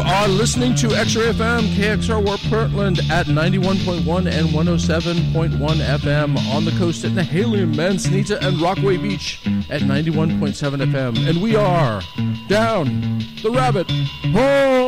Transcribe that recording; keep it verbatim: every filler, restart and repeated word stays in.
are listening to X-Ray F M, K X R W Portland at ninety-one point one and one oh seven point one F M on the coast at Nehalem, Manzanita, and Rockaway Beach at ninety-one point seven F M. And we are down the rabbit hole.